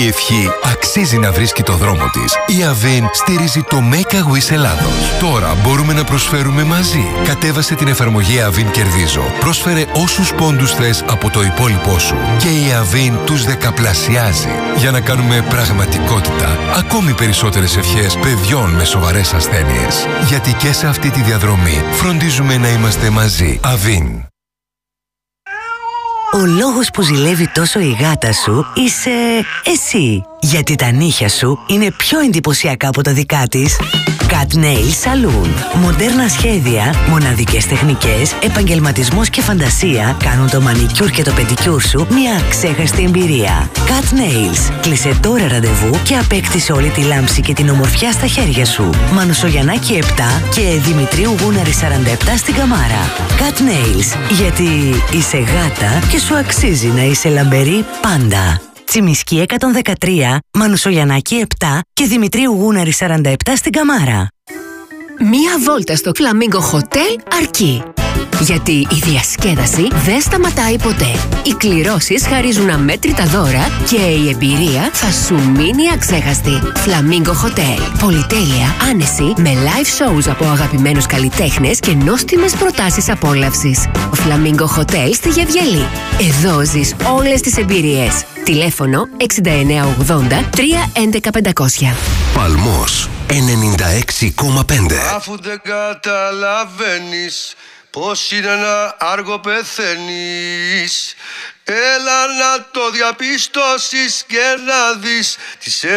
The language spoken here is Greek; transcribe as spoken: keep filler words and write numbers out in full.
ευχή αξίζει να βρίσκει το δρόμο της. Η Avin στηρίζει το Make a Wish Ελλάδος. Τώρα μπορούμε να προσφέρουμε μαζί. Κατέβασε την εφαρμογή Avin Κερδίζω. Πρόσφερε όσους πόντους θες από το υπόλοιπό σου. Και η Avin τους δεκαπλασιάζει. Για να κάνουμε πραγματικότητα ακόμη περισσότερες ευχές παιδιών με σοβαρές ασθένειες. Γιατί και σε αυτή τη διαδρομή φροντίζουμε να είμαστε μαζί. Avin. Ο λόγος που ζηλεύει τόσο η γάτα σου είσαι εσύ. Γιατί τα νύχια σου είναι πιο εντυπωσιακά από τα δικά της. Cat Nail Saloon. Μοντέρνα σχέδια, μοναδικές τεχνικές, επαγγελματισμός και φαντασία κάνουν το μανικιούρ και το πεντικιούρ σου μια ξέχαστη εμπειρία. Cat Nails. Κλείσε τώρα ραντεβού και απέκτησε όλη τη λάμψη και την ομορφιά στα χέρια σου. Μανουσογιαννάκη επτά και Δημητρίου Γούναρη σαράντα επτά στην Καμάρα. Cat Nails. Γιατί είσαι γάτα και σου αξίζει να είσαι λαμπερή πάντα. Τσιμισκή εκατόν δεκατρία, Μανουσογιαννάκη επτά και Δημητρίου Γούναρη σαράντα επτά στην Καμάρα. Μία βόλτα στο Flamingo Hotel αρκεί. Γιατί η διασκέδαση δεν σταματάει ποτέ. Οι κληρώσεις χαρίζουν αμέτρητα δώρα και η εμπειρία θα σου μείνει αξέχαστη. Flamingo Hotel. Πολυτέλεια, άνεση, με live shows από αγαπημένους καλλιτέχνες και νόστιμες προτάσεις απόλαυσης. Flamingo Hotel στη Γεβγελή. Εδώ ζεις όλες τις εμπειρίες. Τηλέφωνο εξήντα εννέα ογδόντα τρία έντεκα πεντακόσια. Παλμός ενενήντα έξι κόμμα πέντε. Αφού δεν καταλαβαίνεις πως είναι να άργο πεθαίνεις, έλα να το διαπιστώσεις και να δεις τις